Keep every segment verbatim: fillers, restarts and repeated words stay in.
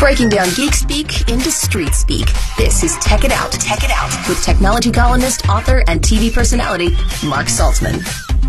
Breaking down geek speak into street speak. This is Tech It Out, Tech It Out with technology columnist, author, and T V personality Mark Saltzman.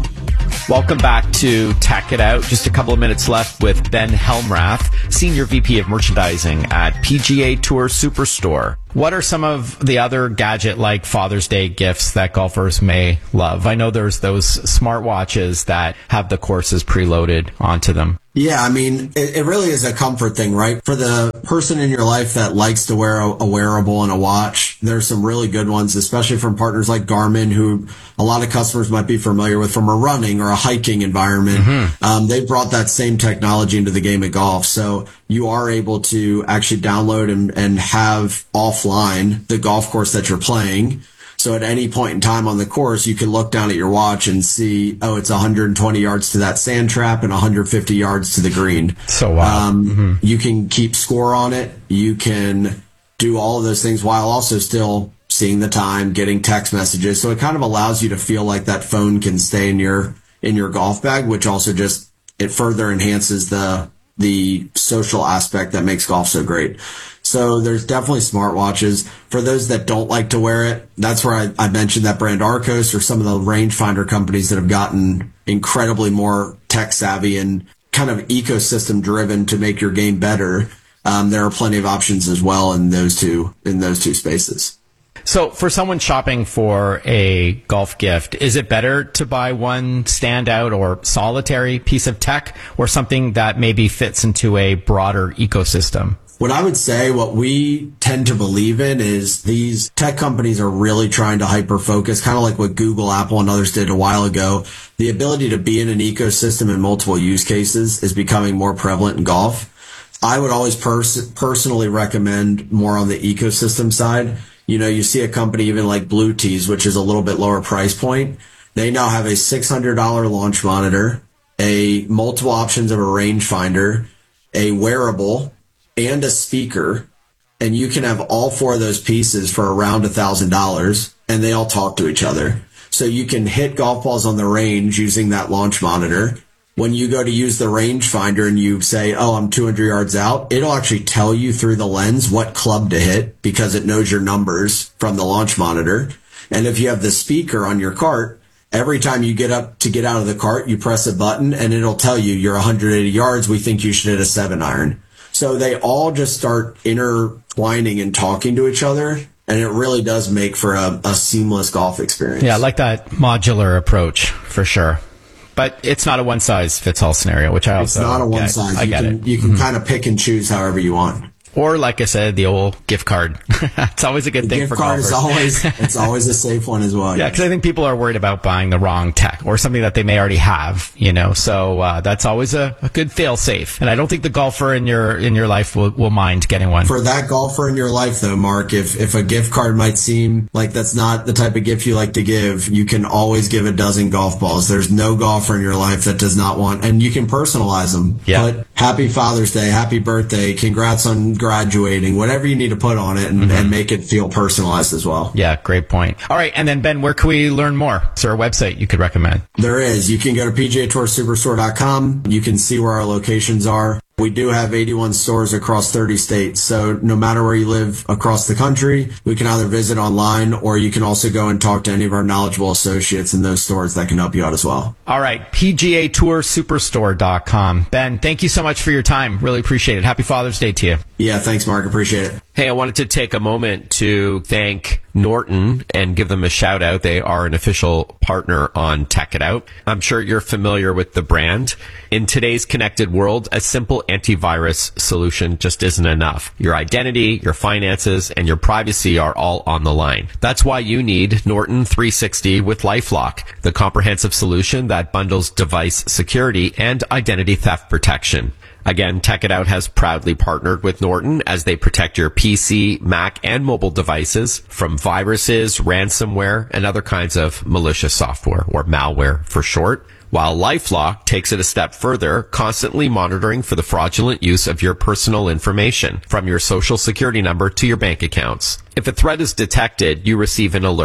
Welcome back to Tech It Out. Just a couple of minutes left with Ben Helmrath, Senior V P of Merchandising at P G A Tour Superstore. What are some of the other gadget-like Father's Day gifts that golfers may love? I know there's those smartwatches that have the courses preloaded onto them. Yeah, I mean, it, it really is a comfort thing, right? For the person in your life that likes to wear a, a wearable and a watch, there's some really good ones, especially from partners like Garmin, who a lot of customers might be familiar with from a running or a hiking environment. Mm-hmm. Um, they brought that same technology into the game of golf. So you are able to actually download and, and have offline the golf course that you're playing. So at any point in time on the course, you can look down at your watch and see, oh, it's one hundred twenty yards to that sand trap and one hundred fifty yards to the green. So wow. Um, mm-hmm. You can keep score on it. You can do all of those things while also still seeing the time, getting text messages. So it kind of allows you to feel like that phone can stay in your in your golf bag, which also just it further enhances the the social aspect that makes golf so great. So there's definitely smartwatches. For those that don't like to wear it, that's where I, I mentioned that brand Arcos or some of the rangefinder companies that have gotten incredibly more tech savvy and kind of ecosystem driven to make your game better. Um, there are plenty of options as well in those two in those two spaces. So for someone shopping for a golf gift, is it better to buy one standout or solitary piece of tech or something that maybe fits into a broader ecosystem? What I would say, what we tend to believe in is these tech companies are really trying to hyper-focus, kind of like what Google, Apple, and others did a while ago. The ability to be in an ecosystem in multiple use cases is becoming more prevalent in golf. I would always pers- personally recommend more on the ecosystem side. You know, you see a company even like Bluetooth, which is a little bit lower price point. They now have a six hundred dollars launch monitor, a multiple options of a rangefinder, a wearable, and a speaker, and you can have all four of those pieces for around a thousand dollars, and they all talk to each other. So you can hit golf balls on the range using that launch monitor. When you go to use the rangefinder and you say, oh, I'm two hundred yards out, it'll actually tell you through the lens what club to hit because it knows your numbers from the launch monitor. And if you have the speaker on your cart, every time you get up to get out of the cart, you press a button and it'll tell you you're one hundred eighty yards. We think you should hit a seven iron. So they all just start intertwining and talking to each other, and it really does make for a, a seamless golf experience. Yeah, I like that modular approach for sure. But it's not a one-size-fits-all scenario, which I also It's not a get. one-size. I you get can, it. You can Mm-hmm. kind of pick and choose however you want. Or, like I said, the old gift card. It's always a good The thing gift for card golfers. is always it's always a safe one as well. Yeah, because I think people are worried about buying the wrong tech or something that they may already have, you know. So uh, that's always a, a good fail-safe. And I don't think the golfer in your in your life will, will mind getting one. For that golfer in your life, though, Mark, if if a gift card might seem like that's not the type of gift you like to give, you can always give a dozen golf balls. There's no golfer in your life that does not want, and you can personalize them. Yeah. Put Happy Father's Day, Happy Birthday, congrats on graduating, whatever you need to put on it and, mm-hmm. and make it feel personalized as well. Yeah, great point. All right, and then Ben, where can we learn more? Is there a website you could recommend? There is. You can go to P G A Tour Superstore dot com. You can see where our locations are. We do have eighty-one stores across thirty states. So no matter where you live across the country, we can either visit online or you can also go and talk to any of our knowledgeable associates in those stores that can help you out as well. All right. P G A Tour Superstore dot com. Ben, thank you so much for your time. Really appreciate it. Happy Father's Day to you. Yeah, thanks, Mark. Appreciate it. Hey, I wanted to take a moment to thank Norton and give them a shout out. They are an official partner on Tech It Out. I'm sure you're familiar with the brand. In today's connected world, a simple antivirus solution just isn't enough. Your identity, your finances, and your privacy are all on the line. That's why you need Norton three sixty with LifeLock, the comprehensive solution that bundles device security and identity theft protection. Again, Tech It Out has proudly partnered with Norton as they protect your P C, Mac, and mobile devices from viruses, ransomware, and other kinds of malicious software, or malware for short. While LifeLock takes it a step further, constantly monitoring for the fraudulent use of your personal information, from your social security number to your bank accounts. If a threat is detected, you receive an alert,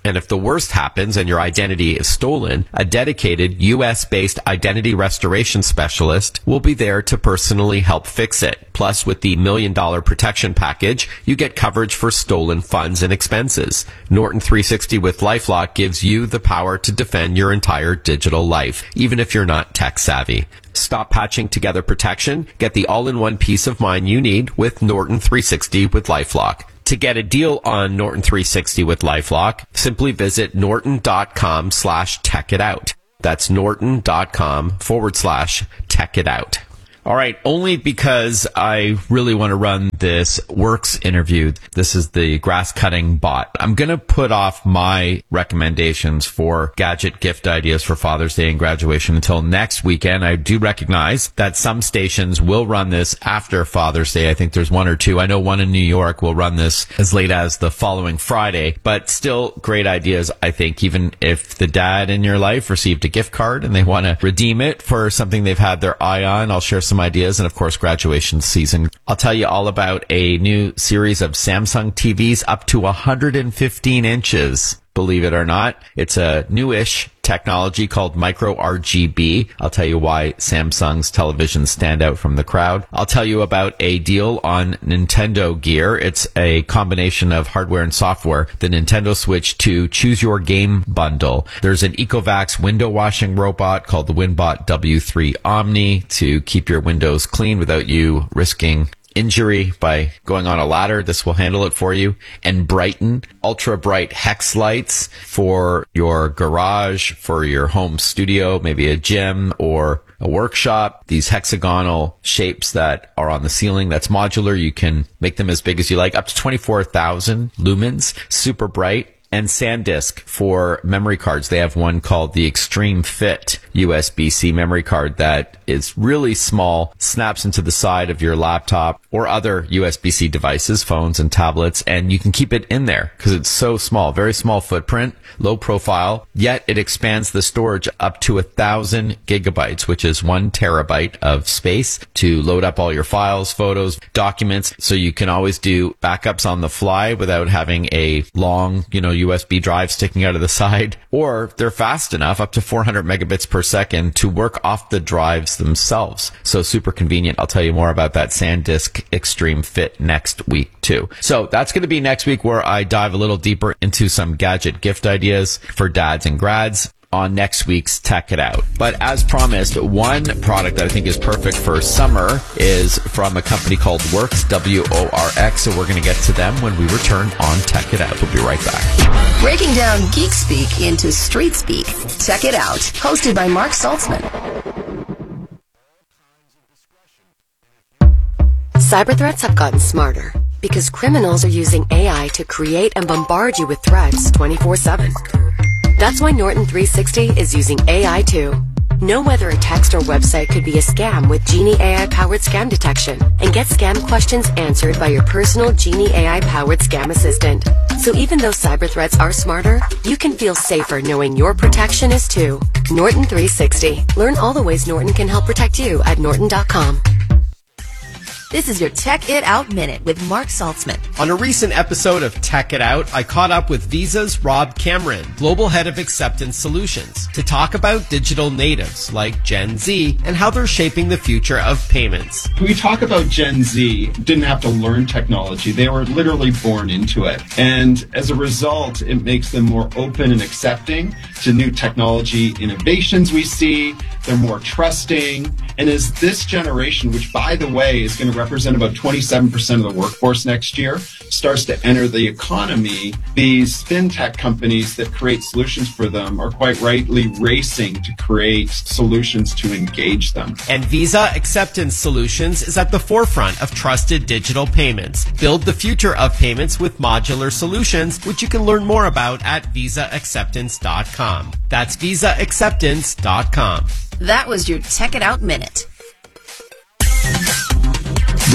And if the worst happens and your identity is stolen, a dedicated U S-based identity restoration specialist will be there to personally help fix it. Plus, with the million dollar protection package, you get coverage for stolen funds and expenses. Norton three sixty with LifeLock gives you the power to defend your entire digital life, even if you're not tech savvy. Stop patching together protection. Get the all-in-one peace of mind you need with Norton three sixty with LifeLock. To get a deal on Norton three sixty with LifeLock, simply visit norton.com slash tech it out. That's norton.com forward slash tech it out. All right, only because I really want to run this Works interview. This is the grass cutting bot. I'm going to put off my recommendations for gadget gift ideas for Father's Day and graduation until next weekend. I do recognize that some stations will run this after Father's Day. I think there's one or two. I know one in New York will run this as late as the following Friday, but still great ideas. I think even if the dad in your life received a gift card and they want to redeem it for something they've had their eye on, I'll share some ideas, and of course graduation season. I'll tell you all about a new series of Samsung T Vs up to one hundred fifteen inches. Believe it or not, it's a newish technology called micro R G B. I'll tell you why Samsung's televisions stand out from the crowd. I'll tell you about a deal on Nintendo Gear. It's a combination of hardware and software. The Nintendo Switch two Choose Your Game bundle. There's an Ecovacs window washing robot called the WinBot W three Omni to keep your windows clean without you risking injury by going on a ladder. This will handle it for you. And Brighton ultra bright hex lights for your garage, for your home studio, maybe a gym or a workshop. These hexagonal shapes that are on the ceiling, that's modular. You can make them as big as you like, up to twenty-four thousand lumens, super bright. And SanDisk for memory cards. They have one called the Extreme Fit U S B C memory card that is really small, snaps into the side of your laptop or other U S B C devices, phones and tablets, and you can keep it in there because it's so small, very small footprint, low profile, yet it expands the storage up to a thousand gigabytes, which is one terabyte of space to load up all your files, photos, documents, so you can always do backups on the fly without having a long, you know, U S B drive sticking out of the side, or they're fast enough, up to four hundred megabits per second, to work off the drives themselves. So super convenient. I'll tell you more about that SanDisk Extreme Fit next week too. So that's going to be next week where I dive a little deeper into some gadget gift ideas for dads and grads on next week's Tech It Out. But as promised, one product that I think is perfect for summer is from a company called Works, W O R X. So we're going to get to them when we return on Tech It Out. We'll be right back. Breaking down geek speak into street speak. Tech It Out, hosted by Mark Saltzman. Cyber threats have gotten smarter because criminals are using A I to create and bombard you with threats twenty-four seven. That's why Norton three sixty is using A I too. Know whether a text or website could be a scam with Genie A I-powered scam detection, and get scam questions answered by your personal Genie A I-powered scam assistant. So even though cyber threats are smarter, you can feel safer knowing your protection is too. Norton three sixty. Learn all the ways Norton can help protect you at norton dot com. This is your Tech It Out Minute with Mark Saltzman. On a recent episode of Tech It Out, I caught up with Visa's Rob Cameron, Global Head of Acceptance Solutions, to talk about digital natives like Gen Z and how they're shaping the future of payments. We talk about Gen Z, didn't have to learn technology. They were literally born into it. And as a result, it makes them more open and accepting to new technology innovations we see. They're more trusting. And as this generation, which by the way is going to represent about twenty-seven percent of the workforce next year, starts to enter the economy, these fintech companies that create solutions for them are quite rightly racing to create solutions to engage them. And Visa Acceptance Solutions is at the forefront of trusted digital payments. Build the future of payments with modular solutions, which you can learn more about at visa acceptance dot com. That's visa acceptance dot com. That was your Tech It Out Minute.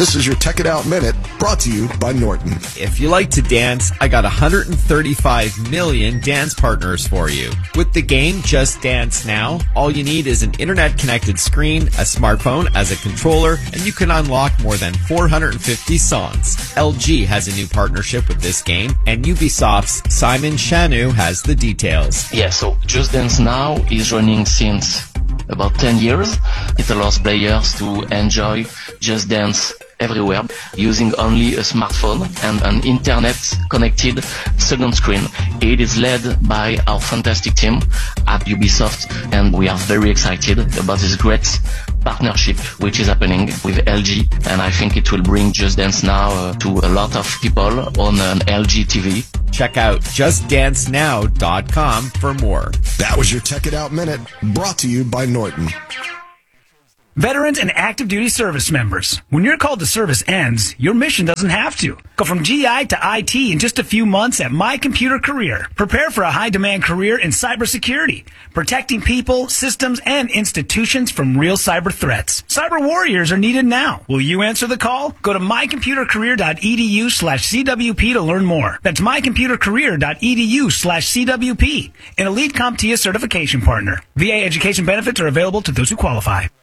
This is your Tech It Out Minute, brought to you by Norton. If you like to dance, I got one hundred thirty-five million dance partners for you. With the game Just Dance Now, all you need is an internet-connected screen, a smartphone as a controller, and you can unlock more than four hundred fifty songs. L G has a new partnership with this game, and Ubisoft's Simon Chanu has the details. Yeah, so Just Dance Now is running since about ten years. It allows players to enjoy Just Dance everywhere using only a smartphone and an internet-connected second screen. It is led by our fantastic team at Ubisoft, and we are very excited about this great partnership which is happening with L G, and I think it will bring Just Dance Now uh, to a lot of people on an L G T V. Check out just dance now dot com for more. That was your Tech It Out Minute, brought to you by Norton. Veterans and active duty service members, when your call to service ends, your mission doesn't have to. Go from G I to I T in just a few months at My Computer Career. Prepare for a high-demand career in cybersecurity, protecting people, systems, and institutions from real cyber threats. Cyber warriors are needed now. Will you answer the call? Go to my computer career dot e d u slash c w p to learn more. That's my computer career dot e d u slash c w p, an Elite CompTIA certification partner. V A education benefits are available to those who qualify.